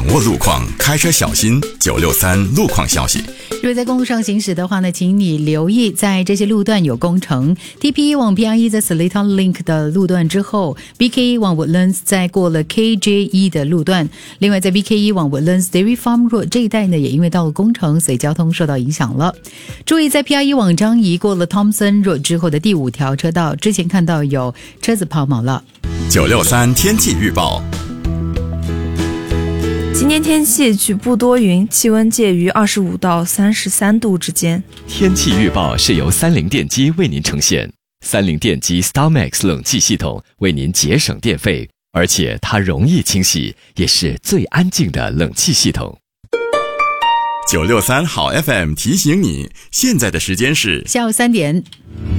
握路况，开车小心。963路况消息。 如果在公路上行驶的话呢，请你留意在这些路段有工程。TP1 往 PRE 在 Seletar Link 的路段之后， BK1 往 Woodlands 在过了 KJ1 的路段。另外在 BK1 往 Woodlands Dairy Farm Road 这一带呢，也因为道路工程，所以交通受到影响了。注意在 PRE 往张仪过了 Thompson Road 之后的第5条车道，之前看到有车子抛锚了。 963天气预报。 今天天气局部多云，气温介于25到33度之间。 天气预报是由三菱电机为您呈现。三菱电机 StarMax 冷气系统为您节省电费，而且它容易清洗，也是最安静的冷气系统。 963好 FM 提醒你，现在的时间是下午3点。